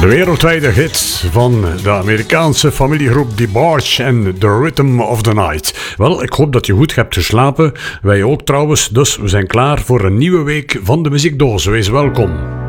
De wereldwijde hits van de Amerikaanse familiegroep DeBarge en The Rhythm of the Night. Wel, ik hoop dat je goed hebt geslapen. Wij ook trouwens, dus we zijn klaar voor een nieuwe week van de Muziekdoos. Wees welkom.